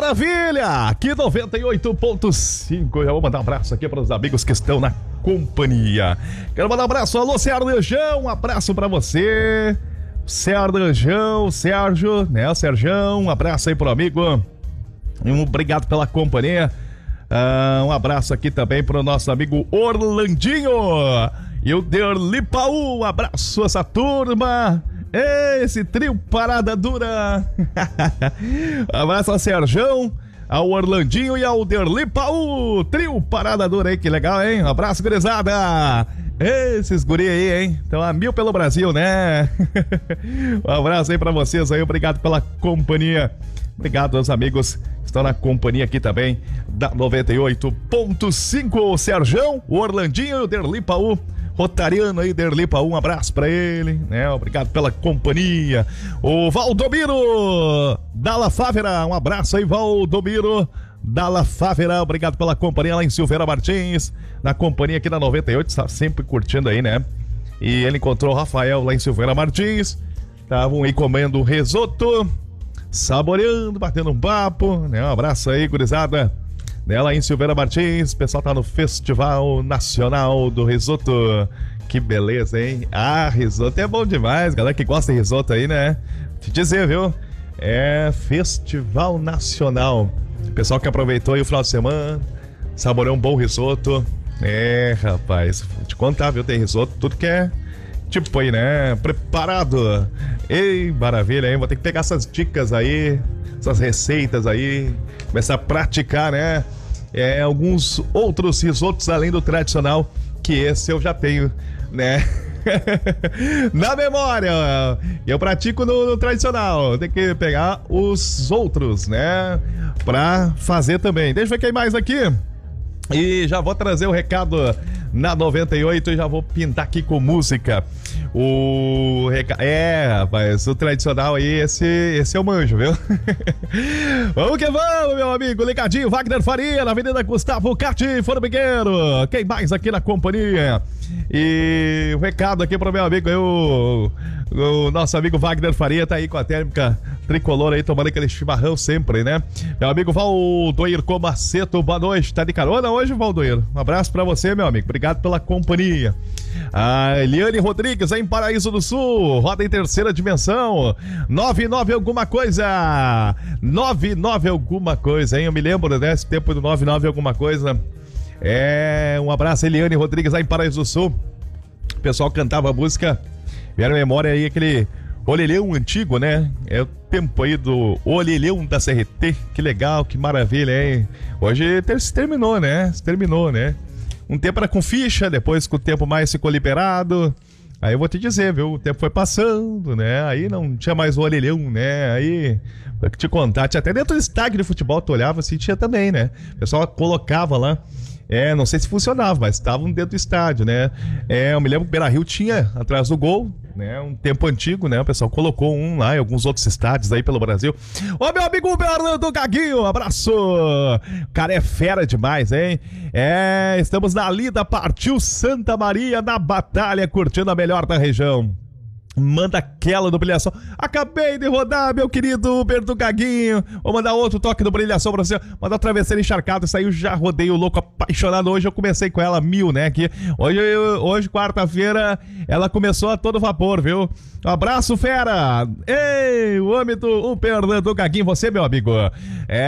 Maravilha! Aqui 98.5. Já vou mandar um abraço aqui para os amigos que estão na companhia. Quero mandar um abraço, alô Sérgio, um abraço para você. Sérgio, né? O Serjão, um abraço aí pro amigo. Obrigado pela companhia. Um abraço aqui também pro nosso amigo Orlandinho e o Derlipaú. Um abraço a essa turma. Esse trio Parada Dura. Um abraço ao Serjão, ao Orlandinho e ao Derlipaú. Trio Parada Dura aí, que legal, hein? Um abraço, gurizada. Esses guri aí, hein? Estão a mil pelo Brasil, né? Um abraço aí pra vocês aí, obrigado pela companhia. Obrigado aos amigos que estão na companhia aqui também da 98.5. O Serjão, o Orlandinho e o Derlipaú. Rotariano aí, Derlipaú, um abraço pra ele, né? Obrigado pela companhia. O Valdomiro Dalla Fávera, um abraço aí, Valdomiro Dalla Fávera, obrigado pela companhia lá em Silveira Martins, na companhia aqui da 98, está sempre curtindo aí, né? E ele encontrou o Rafael lá em Silveira Martins, estavam aí comendo risoto, saboreando, batendo um papo, né? Um abraço aí, gurizada, né? Lá em Silveira Martins, o pessoal tá no Festival Nacional do Risoto. Que beleza, hein? Ah, risoto é bom demais, galera que gosta de risoto aí, né? Te dizer, viu? É Festival Nacional. Pessoal que aproveitou aí o final de semana, saboreou um bom risoto. É, rapaz, vou te contar, viu? Tem risoto, tudo que é tipo aí, né? Preparado. Ei, maravilha, hein? Vou ter que pegar essas dicas aí, essas receitas aí, começar a praticar, né? Alguns outros risotos além do tradicional, que esse eu já tenho, né? Na memória. Eu pratico no tradicional. Tem que pegar os outros, né? Pra fazer também. Deixa eu ver quem mais aqui. E já vou trazer o recado na 98 e já vou pintar aqui com música. Rapaz, o tradicional aí, esse eu manjo, viu? Vamos que vamos, meu amigo. Ligadinho, Wagner Faria, na Avenida Gustavo Cati, Formigueiro. Quem mais aqui na companhia? E o recado aqui pro meu amigo, o nosso amigo Wagner Faria tá aí com a térmica tricolor aí, tomando aquele chimarrão sempre, né? Meu amigo Valdoir Comaceto, boa noite. Tá de carona hoje, Valdoir? Um abraço pra você, meu amigo. Obrigado pela companhia. A Eliane Rodrigues, em Paraíso do Sul, roda em terceira dimensão, 99 alguma coisa, 99 alguma coisa, hein? Eu me lembro desse tempo do 99 alguma coisa. Um abraço, Eliane Rodrigues, lá em Paraíso do Sul. O pessoal cantava a música, vieram memória aí aquele Olelhão antigo, né? É o tempo aí do Olelhão da CRT, que legal, que maravilha, hein? Hoje se terminou, né? Um tempo era com ficha, depois com o tempo mais ficou liberado. Aí eu vou te dizer, viu? O tempo foi passando, né? Aí não tinha mais o orelhão, né? Aí, pra te contar, tinha até dentro do estádio de futebol, tu olhava assim, tinha também, né? O pessoal colocava lá. Não sei se funcionava, mas estavam dentro do estádio, né? Eu me lembro que o Beira-Rio tinha atrás do gol, né? Um tempo antigo, né? O pessoal colocou um lá em alguns outros estádios aí pelo Brasil. Ô, meu amigo Bernardo Gaguinho, abraço! O cara é fera demais, hein? Estamos na lida, partiu Santa Maria na batalha, curtindo a melhor da região. Manda aquela do Brilhação. Acabei de rodar, meu querido Berto Gaguinho. Vou mandar outro toque do Brilhação pra você. Mandar o Travesseiro Encharcado. Isso aí eu já rodei o louco apaixonado. Hoje eu comecei com ela 1000, né? Aqui. Hoje quarta-feira, ela começou a todo vapor, viu? Um abraço, fera! Ei, o âmbito, o Berto Gaguinho. Você, meu amigo.